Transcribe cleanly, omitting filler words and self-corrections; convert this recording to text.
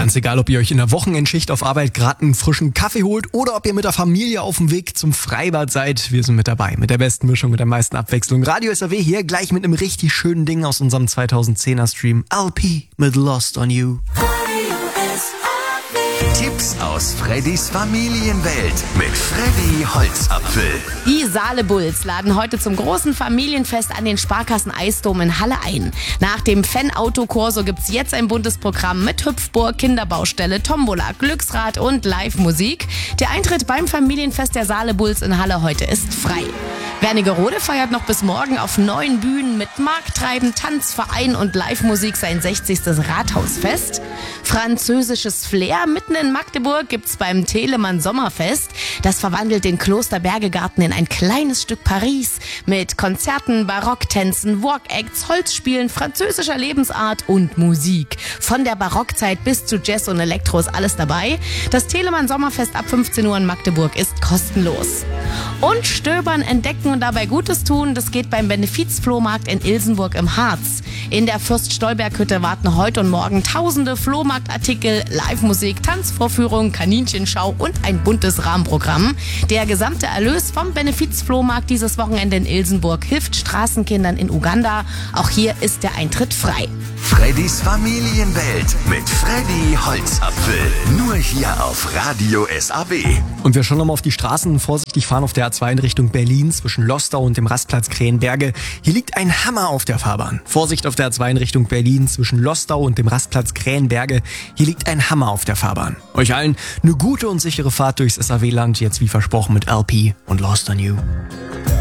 Ganz egal, ob ihr euch in der Wochenendschicht auf Arbeit gerade einen frischen Kaffee holt oder ob ihr mit der Familie auf dem Weg zum Freibad seid, wir sind mit dabei. Mit der besten Mischung, mit der meisten Abwechslung. Radio SAW hier gleich mit einem richtig schönen Ding aus unserem 2010er Stream. LP mit Lost on You. Tipps aus Freddys Familienwelt mit Freddy Holzapfel. Die Saale Bulls laden heute zum großen Familienfest an den Sparkassen Eisdom in Halle ein. Nach dem Fan-Auto-Corso gibt's jetzt ein buntes Programm mit Hüpfburg, Kinderbaustelle, Tombola, Glücksrad und Live-Musik. Der Eintritt beim Familienfest der Saale Bulls in Halle heute ist frei. Wernigerode feiert noch bis morgen auf 9 Bühnen mit Markttreiben, Tanzverein und Live-Musik sein 60. Rathausfest. Französisches Flair mitten in Magdeburg gibt's beim Telemann Sommerfest. Das verwandelt den Klosterbergegarten in ein kleines Stück Paris mit Konzerten, Barocktänzen, Walk-Acts, Holzspielen, französischer Lebensart und Musik. Von der Barockzeit bis zu Jazz und Elektro ist alles dabei. Das Telemann Sommerfest ab 15 Uhr in Magdeburg ist kostenlos. Und stöbern, entdecken und dabei Gutes tun, das geht beim Benefizflohmarkt in Ilsenburg im Harz. In der Fürst-Stolberg-Hütte warten heute und morgen tausende Flohmarktartikel, Live-Musik, Tanzvorführung, Kaninchenschau und ein buntes Rahmenprogramm. Der gesamte Erlös vom Benefizflohmarkt dieses Wochenende in Ilsenburg hilft Straßenkindern in Uganda. Auch hier ist der Eintritt frei. Freddys Familienwelt mit Freddy Holzapfel. Nur hier auf Radio SAW. Und wir schauen nochmal auf die Straßen. Vorsichtig fahren auf der A2 in Richtung Berlin zwischen Lostau und dem Rastplatz Krähenberge. Hier liegt ein Hammer auf der Fahrbahn. Vorsicht auf der A2 in Richtung Berlin zwischen Lostau und dem Rastplatz Krähenberge. Hier liegt ein Hammer auf der Fahrbahn. Euch allen eine gute und sichere Fahrt durchs SAW-Land. Jetzt wie versprochen mit LP und Lost on You.